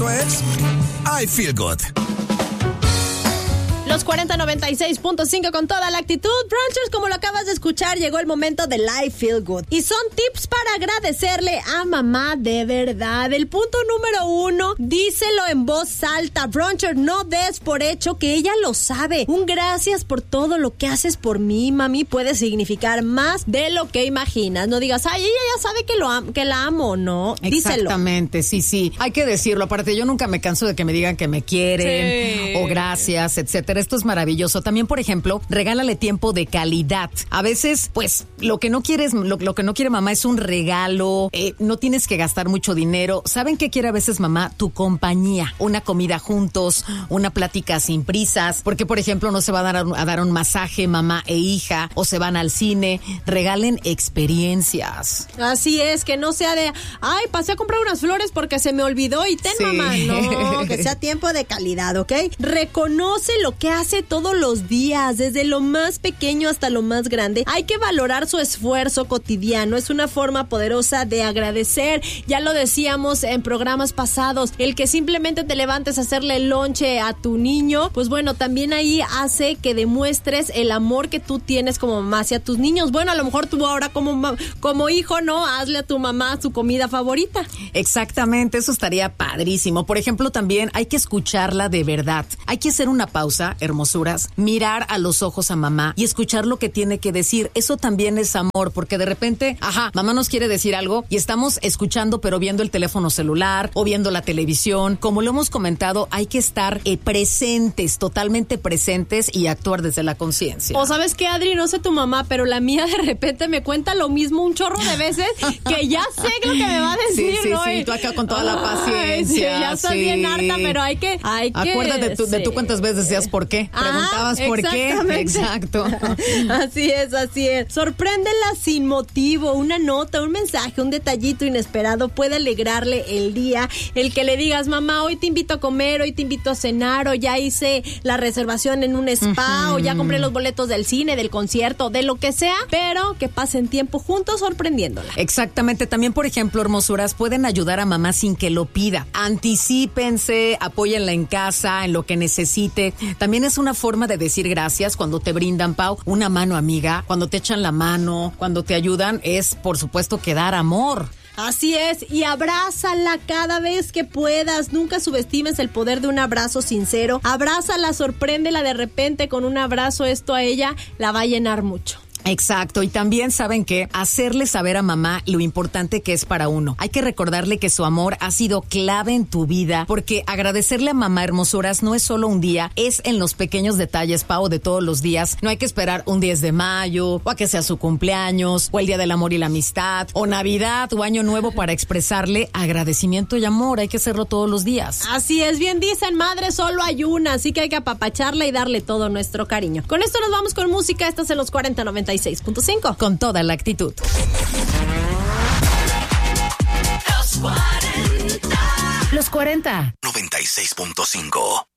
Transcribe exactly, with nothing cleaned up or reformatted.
Esto es I Feel Good. Los cuarenta noventa y seis punto cinco con toda la actitud. Brunchers, como lo acabas de escuchar, llegó el momento del I Feel Good. Y son tips para agradecerle a mamá de verdad. El punto número uno, díselo en voz alta. Bruncher, no des por hecho que ella lo sabe. Un gracias por todo lo que haces por mí, mami, puede significar más de lo que imaginas. No digas, ay, ella ya sabe que, lo am- que la amo, no. Díselo. Exactamente, sí, sí. Hay que decirlo. Aparte, yo nunca me canso de que me digan que me quieren, sí, o gracias, etcétera. Esto es maravilloso. También, por ejemplo, regálale tiempo de calidad. A veces, pues, lo que no quieres, lo, lo que no quiere mamá es un regalo, eh, no tienes que gastar mucho dinero. ¿Saben qué quiere a veces mamá? Tu compañía. Una comida juntos, una plática sin prisas, porque, por ejemplo, no se va a dar a, a dar un masaje mamá e hija, o se van al cine. Regalen experiencias. Así es, que no sea de, ay, pasé a comprar unas flores porque se me olvidó y ten, Sí. mamá. No, que sea tiempo de calidad, ¿ok? Reconoce lo que hace todos los días, desde lo más pequeño hasta lo más grande. Hay que valorar su esfuerzo cotidiano. Es una forma poderosa de agradecer. Ya lo decíamos en programas pasados, el que simplemente te levantes a hacerle el lonche a tu niño, pues bueno, también ahí hace que demuestres el amor que tú tienes como mamá hacia tus niños. Bueno, a lo mejor tú ahora como, ma- como hijo, ¿no? Hazle a tu mamá su comida favorita. Exactamente, eso estaría padrísimo. Por ejemplo, también hay que escucharla de verdad. Hay que hacer una pausa, hermosuras, mirar a los ojos a mamá y escuchar lo que tiene que decir. Eso también es amor, porque de repente, ajá, mamá nos quiere decir algo y estamos escuchando pero viendo el teléfono celular o viendo la televisión. Como lo hemos comentado, hay que estar eh, presentes, totalmente presentes y actuar desde la conciencia. O sabes qué, Adri, no sé tu mamá, pero la mía de repente me cuenta lo mismo un chorro de veces que ya sé lo que me va a decir, Sí, sí, ¿no? sí, Y- tú acá con toda la Ay, paciencia. sí, ya estoy sí. bien harta, pero hay que, hay que... Acuérdate de tú, de sí. tú cuántas veces decías por qué. Preguntabas Ajá, por qué. exactamente. Exacto. Así es, así es. Sorpréndela sin motivo. Una nota, un mensaje, un detallito inesperado puede alegrarle el día. El que le digas, mamá, hoy te invito a comer, hoy te invito a cenar, o ya hice la reservación en un spa, uh-huh. o ya compré los boletos del cine, del concierto, de lo que sea, pero que pasen tiempo juntos sorprendiéndola. Exactamente. También, por ejemplo, hermosuras, pueden ayudar a mamá sin que lo pida. Anticípense, apóyenla en casa, en lo que necesite. También es una forma de decir gracias cuando te brindan, Pau, una mano amiga, cuando te echan la mano, cuando te ayudan, es, por supuesto, que dar amor. Así es, y abrázala cada vez que puedas. Nunca subestimes el poder de un abrazo sincero. Abrázala, sorpréndela de repente con un abrazo. Esto a ella la va a llenar mucho. Exacto, y también saben que hacerle saber a mamá lo importante que es para uno. Hay que recordarle que su amor ha sido clave en tu vida, porque agradecerle a mamá, hermosuras, no es solo un día, es en los pequeños detalles, Pau, de todos los días. No hay que esperar un diez de mayo, o a que sea su cumpleaños, o el día del amor y la amistad, o Navidad, o Año Nuevo para expresarle agradecimiento y amor. Hay que hacerlo todos los días. Así es, bien dicen, madre solo hay una, así que hay que apapacharla y darle todo nuestro cariño. Con esto nos vamos con música. Estás en los cuarenta noventa y seis punto cinco. Con toda la actitud. Los cuarenta. Los cuarenta. noventa y seis punto cinco.